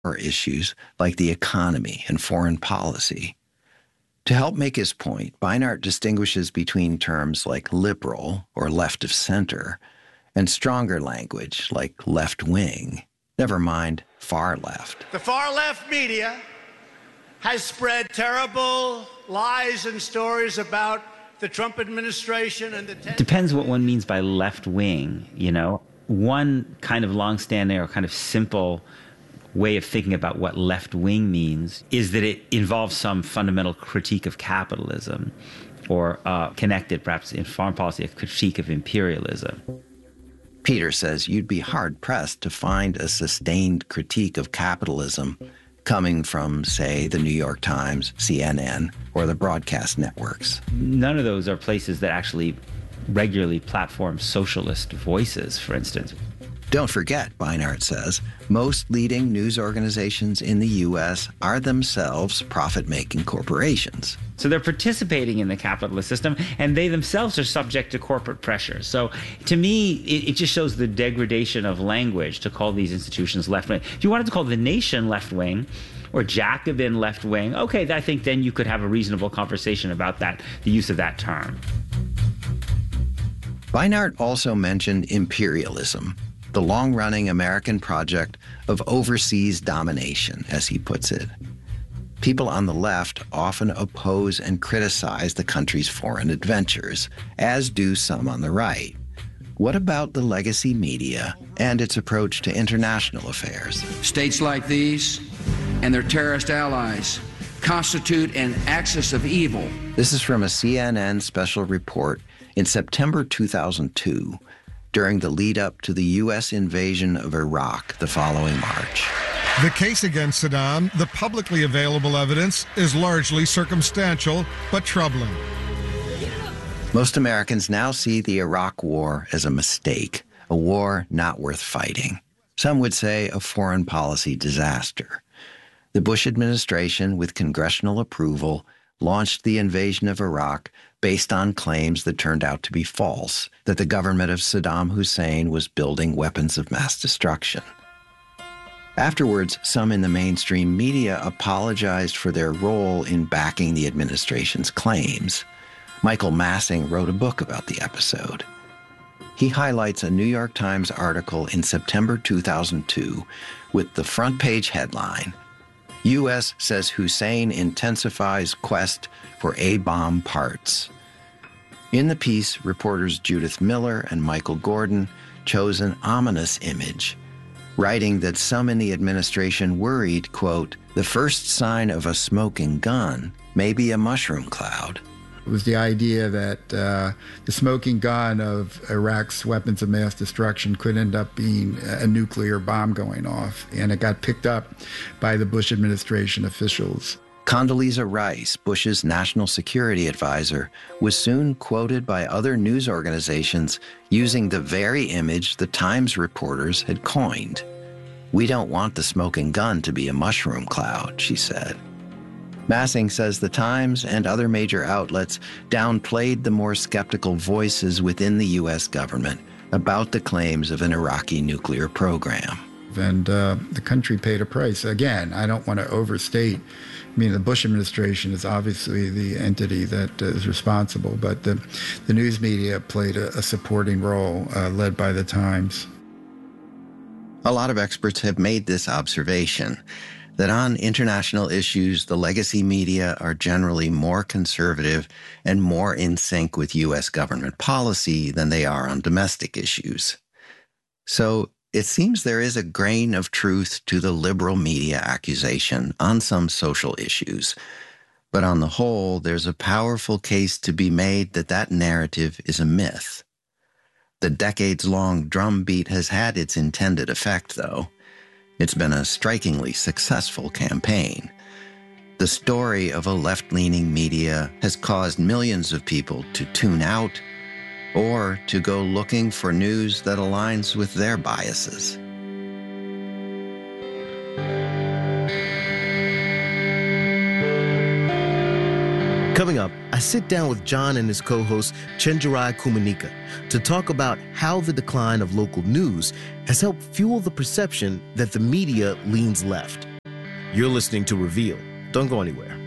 issues like the economy and foreign policy. To help make his point, Beinart distinguishes between terms like liberal or left of center and stronger language like left wing, never mind far left. The far left media has spread terrible lies and stories about the Trump administration and the... Depends what one means by left wing, you know. One kind of longstanding or kind of simple way of thinking about what left wing means is that it involves some fundamental critique of capitalism or connected, perhaps in foreign policy, a critique of imperialism. Peter says you'd be hard-pressed to find a sustained critique of capitalism coming from, say, the New York Times, CNN, or the broadcast networks. None of those are places that actually regularly platform socialist voices, for instance. Don't forget, Beinart says, most leading news organizations in the U.S. are themselves profit-making corporations. So they're participating in the capitalist system, and they themselves are subject to corporate pressure. So to me, it just shows the degradation of language to call these institutions left-wing. If you wanted to call the nation left-wing or Jacobin left-wing, okay, I think then you could have a reasonable conversation about that, the use of that term. Beinart also mentioned imperialism, the long-running American project of overseas domination, as he puts it. People on the left often oppose and criticize the country's foreign adventures, as do some on the right. What about the legacy media and its approach to international affairs? States like these and their terrorist allies constitute an axis of evil. This is from a CNN special report in September 2002, during the lead-up to the U.S. invasion of Iraq the following March. The case against Saddam, the publicly available evidence, is largely circumstantial but troubling. Most Americans now see the Iraq War as a mistake, a war not worth fighting. Some would say a foreign policy disaster. The Bush administration, with congressional approval, launched the invasion of Iraq based on claims that turned out to be false, that the government of Saddam Hussein was building weapons of mass destruction. Afterwards, some in the mainstream media apologized for their role in backing the administration's claims. Michael Massing wrote a book about the episode. He highlights a New York Times article in September 2002 with the front page headline, U.S. says Hussein intensifies quest for A-bomb parts. In the piece, reporters Judith Miller and Michael Gordon chose an ominous image, writing that some in the administration worried, quote, the first sign of a smoking gun may be a mushroom cloud. It was the idea that the smoking gun of Iraq's weapons of mass destruction could end up being a nuclear bomb going off, and it got picked up by the Bush administration officials. Condoleezza Rice, Bush's national security advisor, was soon quoted by other news organizations using the very image the Times reporters had coined. We don't want the smoking gun to be a mushroom cloud, she said. Massing says the Times and other major outlets downplayed the more skeptical voices within the U.S. government about the claims of an Iraqi nuclear program. And the country paid a price. Again, I don't want to overstate. I mean, the Bush administration is obviously the entity that is responsible, but the news media played a supporting role led by the Times. A lot of experts have made this observation, that on international issues, the legacy media are generally more conservative and more in sync with U.S. government policy than they are on domestic issues. So it seems there is a grain of truth to the liberal media accusation on some social issues. But on the whole, there's a powerful case to be made that that narrative is a myth. The decades-long drumbeat has had its intended effect, though. It's been a strikingly successful campaign. The story of a left-leaning media has caused millions of people to tune out or to go looking for news that aligns with their biases. Coming up, I sit down with John and his co-host Chenjerai Kumanyika to talk about how the decline of local news has helped fuel the perception that the media leans left. You're listening to Reveal. Don't go anywhere.